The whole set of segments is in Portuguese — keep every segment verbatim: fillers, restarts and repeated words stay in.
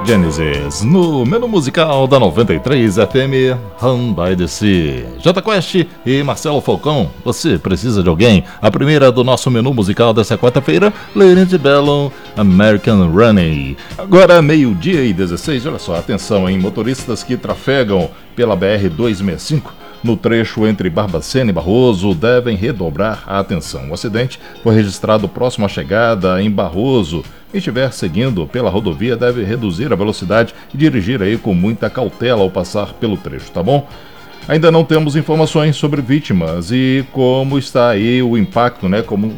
Genesis, no menu musical da noventa e três F M, Run by the Sea. J Quest e Marcelo Falcão, Você Precisa de Alguém? A primeira do nosso menu musical dessa quarta-feira, Lady Bellon, American Running. Agora meio-dia e dezesseis, olha só, atenção, hein? Motoristas que trafegam pela B R duzentos e sessenta e cinco no trecho entre Barbacena e Barroso devem redobrar a atenção. O acidente foi registrado próximo à chegada em Barroso. Quem estiver seguindo pela rodovia deve reduzir a velocidade e dirigir aí com muita cautela ao passar pelo trecho, tá bom? Ainda não temos informações sobre vítimas e como está aí o impacto, né, como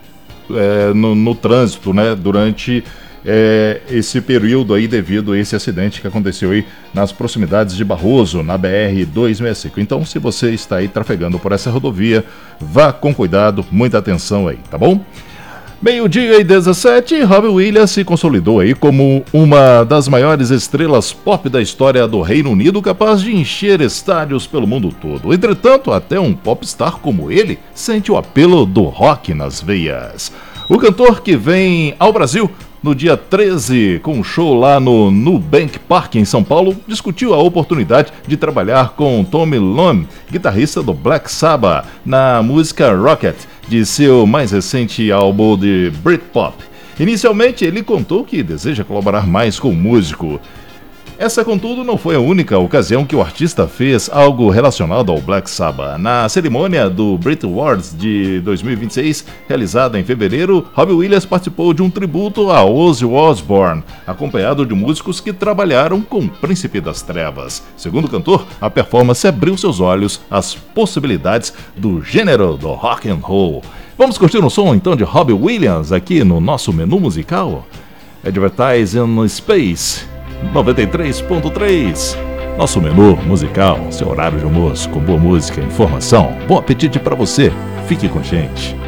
é, no, no trânsito, né, durante é, esse período aí devido a esse acidente que aconteceu aí nas proximidades de Barroso, na B R duzentos e sessenta e cinco. Então, se você está aí trafegando por essa rodovia, vá com cuidado, muita atenção aí, tá bom? Meio-dia e dezessete, Robbie Williams se consolidou aí como uma das maiores estrelas pop da história do Reino Unido, capaz de encher estádios pelo mundo todo. Entretanto, até um popstar como ele sente o apelo do rock nas veias. O cantor, que vem ao Brasil no dia treze, com um show lá no Nubank Park, em São Paulo, discutiu a oportunidade de trabalhar com Tommy Lohn, guitarrista do Black Sabbath, na música Rocket, de seu mais recente álbum de Britpop. Inicialmente, ele contou que deseja colaborar mais com o músico. Essa, contudo, não foi a única ocasião que o artista fez algo relacionado ao Black Sabbath. Na cerimônia do Brit Awards de dois mil e vinte e seis, realizada em fevereiro, Robbie Williams participou de um tributo a Ozzy Osbourne, acompanhado de músicos que trabalharam com o Príncipe das Trevas. Segundo o cantor, a performance abriu seus olhos às possibilidades do gênero do rock and roll. Vamos curtir um som então de Robbie Williams aqui no nosso menu musical? Advertising Space noventa e três ponto três. Nosso menu musical, seu horário de almoço com boa música e informação. Bom apetite para você. Fique com a gente.